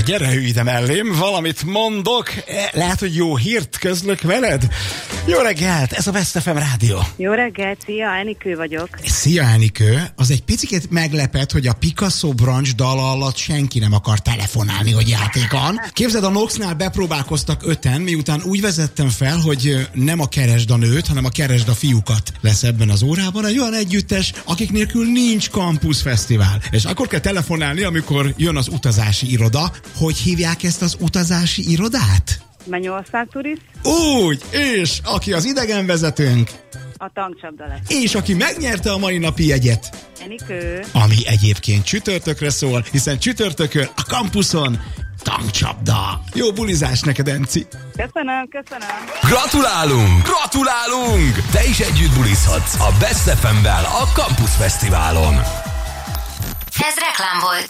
gyere, hű ide mellém, valamit mondok. Lehet, hogy jó hírt közlök veled? Jó reggelt, ez a Best FM rádió. Jó reggelt, szia, Enikő vagyok. Szia, Enikő. Az egy picit meglepett, hogy a Picasso Branch dal alatt senki nem akar telefonálni, hogy játékon. Képzeld, a Noxnál bepróbálkoztak 5-en, miután úgy vezettem fel, hogy nem a Keresd a nőt, hanem a Keresd a fiúkat lesz ebben az órában. Egy olyan együttes, akik nélkül nincs Campus Fesztivál. És akkor kell telefonálni, amikor jön az utazási iroda. Hogy hívják ezt az utazási irodát? Mennyország Turist. Úgy, és aki az idegenvezetőnk, A tankcsapda lesz. és aki megnyerte a mai napi jegyet, Enikő. ami egyébként csütörtökre szól, hiszen csütörtökön a kampuszon tankcsapda. Jó bulizás neked, Enci! Köszönöm. Gratulálunk! Gratulálunk! Te is együtt bulizhatsz a Best FM-vel a Campus Fesztiválon. Ez reklám volt.